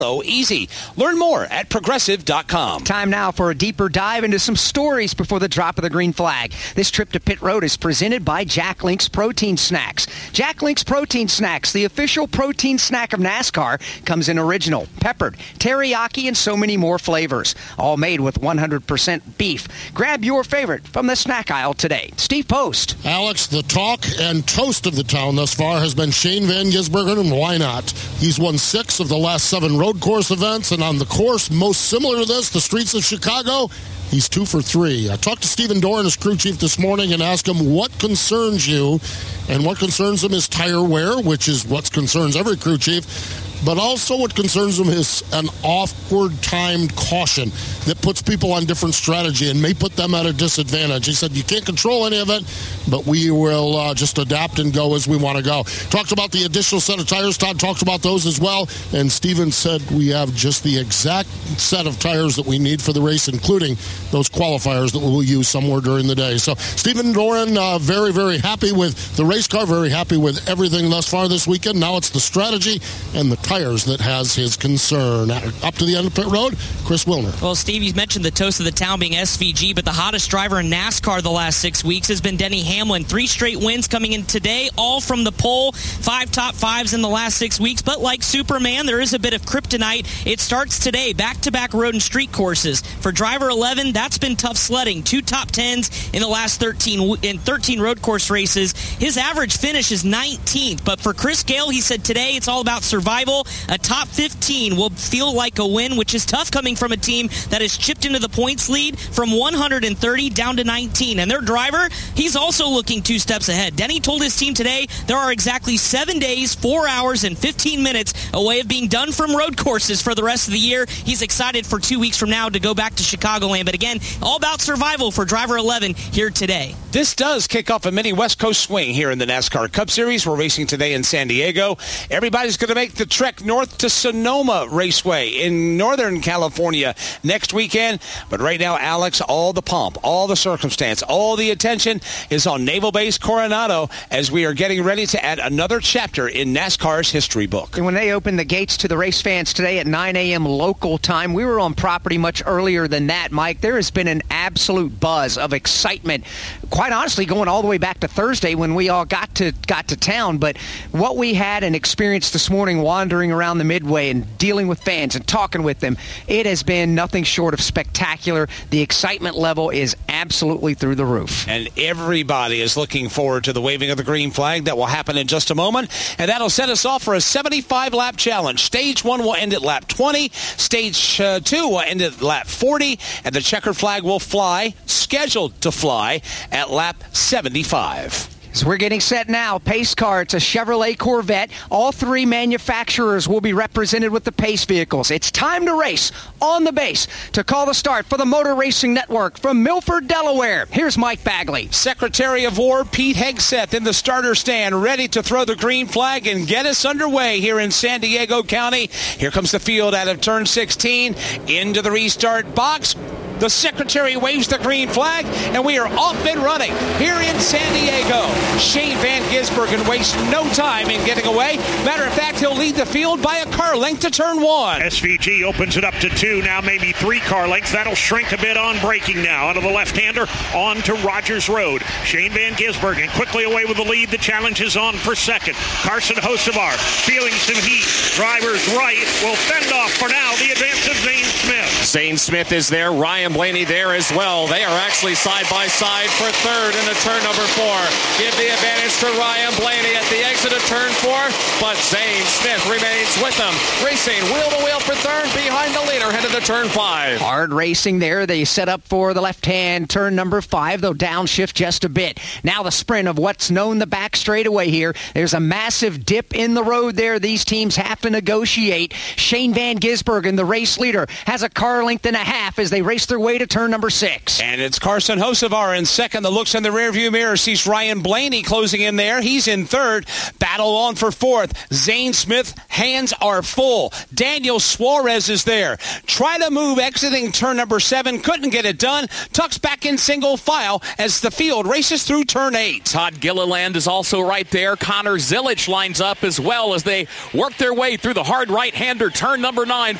So easy. Learn more at Progressive.com. Time now for a deeper dive into some stories before the drop of the green flag. This trip to pit road is presented by Jack Link's Protein Snacks. Jack Link's Protein Snacks, the official protein snack of NASCAR, comes in original, peppered, teriyaki, and so many more flavors. All made with 100% beef. Grab your favorite from the snack aisle today. Steve Post. Alex, the talk and toast of the town thus far has been Shane Van Gisbergen, and why not? He's won 6 of the last 7 road course events, and on the course most similar to this, the streets of Chicago, he's 2 for 3. I talked to Stephen Doran, his crew chief, this morning and asked him what concerns you, and what concerns him is tire wear, which is what concerns every crew chief, but also what concerns him is an awkward-timed caution that puts people on different strategy and may put them at a disadvantage. He said, you can't control any of it, but we will just adapt and go as we want to go. Talked about the additional set of tires. Todd talked about those as well, and Steven said we have just the exact set of tires that we need for the race, including those qualifiers that we'll use somewhere during the day. So Stephen Doran, very, very happy with the race car, very happy with everything thus far this weekend. Now it's the strategy and the tires that has his concern. Up to the end of pit road, Chris Wilner. Well, Steve, you mentioned the toast of the town being SVG, but the hottest driver in NASCAR the last 6 weeks has been Denny Hamlin. 3 straight wins coming in today, all from the pole. 5 top 5s in the last 6 weeks, but like Superman, there is a bit of kryptonite. It starts today, back-to-back road and street courses. For driver 11, that's been tough sledding. 2 top 10s in the last 13 road course races. His average finish is 19th, but for Chris Gale, he said today it's all about survival. A top 15 will feel like a win, which is tough coming from a team that has chipped into the points lead from 130 down to 19. And their driver, he's also looking 2 steps ahead. Denny told his team today there are exactly 7 days, 4 hours, and 15 minutes away of being done from road courses for the rest of the year. He's excited for 2 weeks from now to go back to Chicagoland. But again, all about survival for driver 11 here today. This does kick off a mini West Coast swing here in the NASCAR Cup Series. We're racing today in San Diego. Everybody's going to make the trek north to Sonoma Raceway in Northern California next weekend. But right now, Alex, all the pomp, all the circumstance, all the attention is on Naval Base Coronado as we are getting ready to add another chapter in NASCAR's history book. And when they opened the gates to the race fans today at 9 a.m. local time, we were on property much earlier than that, Mike. There has been an absolute buzz of excitement, quite honestly, going all the way back to Thursday when we all got to town. But what we had and experienced this morning wandering around the Midway and dealing with fans and talking with them, it has been nothing short of spectacular. The excitement level is absolutely through the roof. And everybody is looking forward to the waving of the green flag that will happen in just a moment. And that'll set us off for a 75-lap challenge. Stage 1 will end at lap 20. Stage 2 will end at lap 40. And the checkered flag will fly, scheduled to fly, at lap 75. So we're getting set now. Pace car, it's a Chevrolet Corvette. All 3 manufacturers will be represented with the Pace vehicles. It's time to race on the base. To call the start for the Motor Racing Network from Milford, Delaware, here's Mike Bagley. Secretary of War Pete Hegseth in the starter stand, ready to throw the green flag and get us underway here in San Diego County. Here comes the field out of turn 16 into the restart box. The Secretary waves the green flag, and we are off and running here in San Diego. Shane Van Gisbergen wastes no time in getting away. Matter of fact, he'll lead the field by a car length to turn 1. SVG opens it up to 2, now maybe 3 car lengths. That'll shrink a bit on braking now. Out of the left-hander onto Rogers Road. Shane Van Gisbergen quickly away with the lead. The challenge is on for second. Carson Hocevar feeling some heat. Driver's right will fend off for now the advance of Zane Smith. Zane Smith is there. Ryan Blaney there as well. They are actually side by side for third into turn number 4. Give the advantage to Ryan Blaney at the exit of turn 4, but Zane Smith remains with them. Racing wheel to wheel for third behind the leader headed to turn 5. Hard racing there. They set up for the left-hand turn number 5. They'll downshift just a bit. Now the sprint of what's known the back straightaway here. There's a massive dip in the road there. These teams have to negotiate. Shane Van Gisbergen, the race leader, has a car car length and a half as they race their way to turn number 6. And it's Carson Hocevar in second. The looks in the rearview mirror sees Ryan Blaney closing in there. He's in third. Battle on for fourth. Zane Smith, hands are full. Daniel Suarez is there. Try to move exiting turn number 7. Couldn't get it done. Tucks back in single file as the field races through turn 8. Todd Gilliland is also right there. Connor Zilich lines up as well as they work their way through the hard right-hander turn number 9.